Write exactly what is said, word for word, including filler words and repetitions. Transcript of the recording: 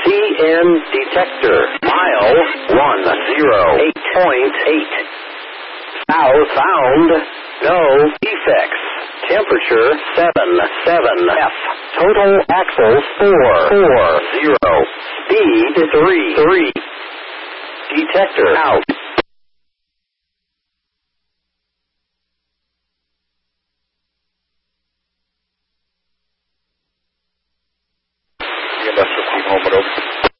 C N detector. Mile one zero eight point eight. South found. No defects. Temperature seven seven F. Total axles four four zero. Speed three three. Detector out. Industrial Team Home, over.